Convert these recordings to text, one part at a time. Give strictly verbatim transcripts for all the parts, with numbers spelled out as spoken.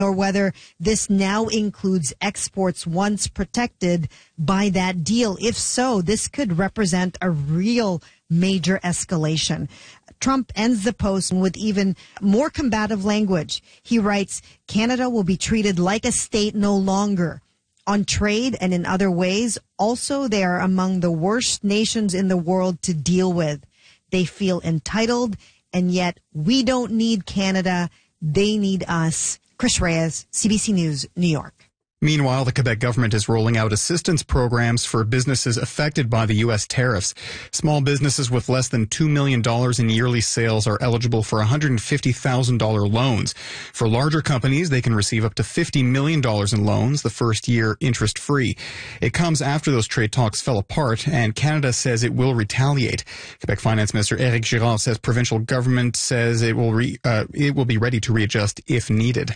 or whether this now includes exports once protected by that deal. If so, this could represent a real major escalation. Trump ends the post with even more combative language. He writes, Canada will be treated like a state no longer. On trade and in other ways, also they are among the worst nations in the world to deal with. They feel entitled, and yet we don't need Canada. They need us. Chris Reyes, C B C News, New York. Meanwhile, the Quebec government is rolling out assistance programs for businesses affected by the U S tariffs. Small businesses with less than two million dollars in yearly sales are eligible for one hundred fifty thousand dollars loans. For larger companies, they can receive up to fifty million dollars in loans, the first year interest-free. It comes after those trade talks fell apart, and Canada says it will retaliate. Quebec Finance Minister Éric Girard says provincial government says it will re, uh, it will be ready to readjust if needed.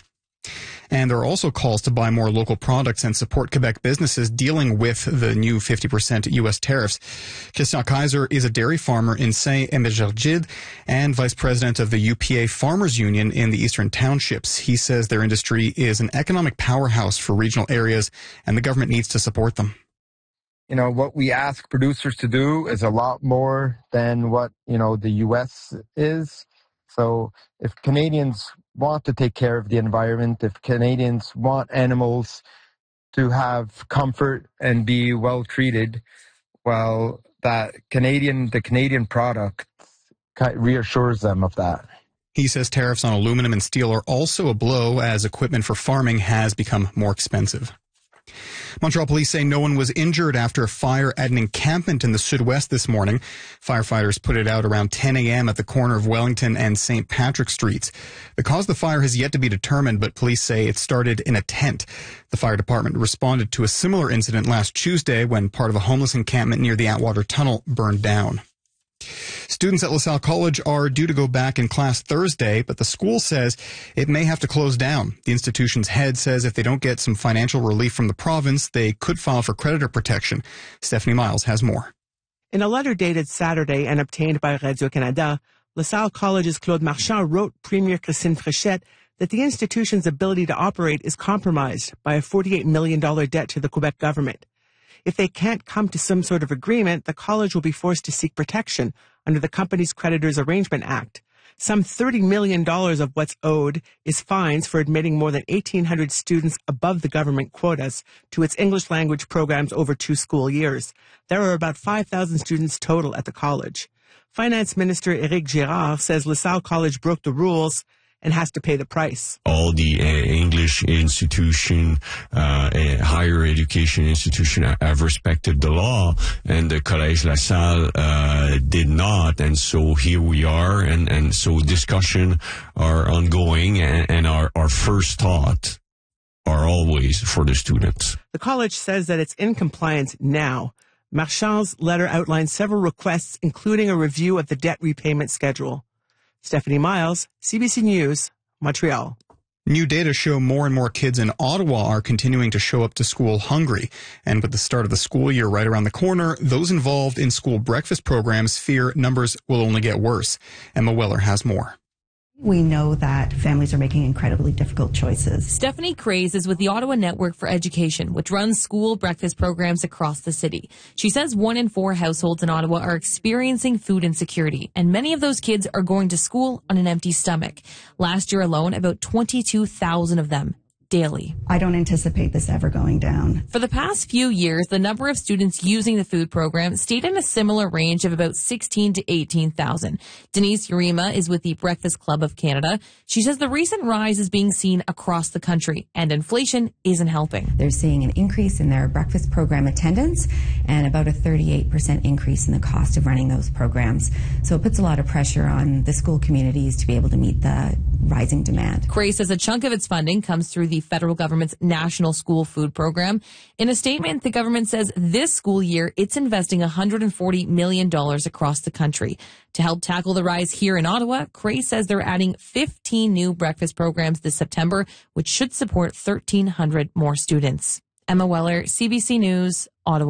And there are also calls to buy more local products and support Quebec businesses dealing with the new fifty percent U S tariffs. Christian Kaiser is a dairy farmer in Saint-Émile-Gergide and vice president of the U P A Farmers Union in the Eastern Townships. He says their industry is an economic powerhouse for regional areas, and the government needs to support them. You know, what we ask producers to do is a lot more than what, you know, the U S is. So if Canadians want to take care of the environment, if Canadians want animals to have comfort and be well treated, well, that Canadian, the Canadian product reassures them of that. He says tariffs on aluminum and steel are also a blow as equipment for farming has become more expensive. Montreal police say no one was injured after a fire at an encampment in the Sud-West this morning. Firefighters put it out around ten a.m. at the corner of Wellington and Saint Patrick Streets. The cause of the fire has yet to be determined, but police say it started in a tent. The fire department responded to a similar incident last Tuesday when part of a homeless encampment near the Atwater Tunnel burned down. Students at LaSalle College are due to go back in class Thursday, but the school says it may have to close down. The institution's head says if they don't get some financial relief from the province, they could file for creditor protection. Stephanie Miles has more. In a letter dated Saturday and obtained by Radio-Canada, LaSalle College's Claude Marchand wrote Premier Christine Fréchette that the institution's ability to operate is compromised by a forty-eight million dollars debt to the Quebec government. If they can't come to some sort of agreement, the college will be forced to seek protection under the Companies Creditors Arrangement Act. Some thirty million dollars of what's owed is fines for admitting more than eighteen hundred students above the government quotas to its English language programs over two school years. There are about five thousand students total at the college. Finance Minister Éric Girard says LaSalle College broke the rules and has to pay the price. All the uh, English institution, uh, uh, higher education institution have respected the law, and the Collège La Salle uh, did not. And so here we are, and, and so discussion are ongoing, and, and our, our first thought are always for the students. The college says that it's in compliance now. Marchand's letter outlines several requests, including a review of the debt repayment schedule. Stephanie Miles, C B C News, Montreal. New data show more and more kids in Ottawa are continuing to show up to school hungry. And with the start of the school year right around the corner, those involved in school breakfast programs fear numbers will only get worse. Emma Weller has more. We know that families are making incredibly difficult choices. Stephanie Craze is with the Ottawa Network for Education, which runs school breakfast programs across the city. She says one in four households in Ottawa are experiencing food insecurity, and many of those kids are going to school on an empty stomach. Last year alone, about twenty-two thousand of them daily. I don't anticipate this ever going down. For the past few years, the number of students using the food program stayed in a similar range of about sixteen to eighteen thousand. Denise Urema is with the Breakfast Club of Canada. She says the recent rise is being seen across the country, and inflation isn't helping. They're seeing an increase in their breakfast program attendance and about a thirty-eight percent increase in the cost of running those programs. So it puts a lot of pressure on the school communities to be able to meet the rising demand. Cray says a chunk of its funding comes through the federal government's National School Food Program. In a statement, the government says this school year, it's investing one hundred forty million dollars across the country. To help tackle the rise here in Ottawa, Cray says they're adding fifteen new breakfast programs this September, which should support thirteen hundred more students. Emma Weller, C B C News, Ottawa.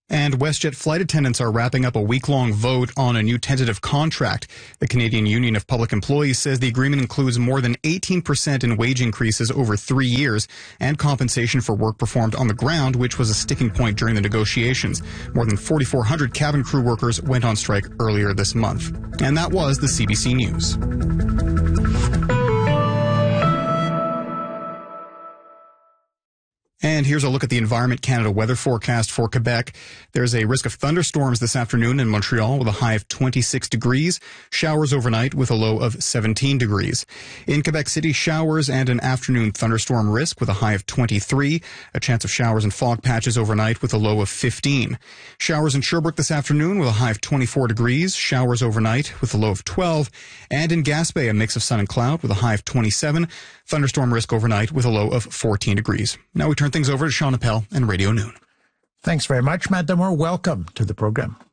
And WestJet flight attendants are wrapping up a week-long vote on a new tentative contract. The Canadian Union of Public Employees says the agreement includes more than eighteen percent in wage increases over three years and compensation for work performed on the ground, which was a sticking point during the negotiations. More than forty-four hundred cabin crew workers went on strike earlier this month. And that was the C B C News. And here's a look at the Environment Canada weather forecast for Quebec. There's a risk of thunderstorms this afternoon in Montreal with a high of twenty-six degrees. Showers overnight with a low of seventeen degrees. In Quebec City, showers and an afternoon thunderstorm risk with a high of twenty-three. A chance of showers and fog patches overnight with a low of fifteen. Showers in Sherbrooke this afternoon with a high of twenty-four degrees. Showers overnight with a low of twelve. And in Gaspé, a mix of sun and cloud with a high of twenty-seven. Thunderstorm risk overnight with a low of fourteen degrees. Now we turn things over to Sean Appel and Radio Noon. Thanks very much, Matt Demore. Welcome to the program.